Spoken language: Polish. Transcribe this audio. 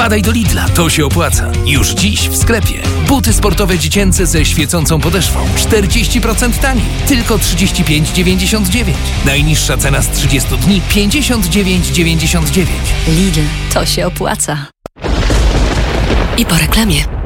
Wpadaj do Lidla, to się opłaca. Już dziś w sklepie. Buty sportowe dziecięce ze świecącą podeszwą. 40% taniej. Tylko 35,99. Najniższa cena z 30 dni 59,99. Lidl, to się opłaca. I po reklamie.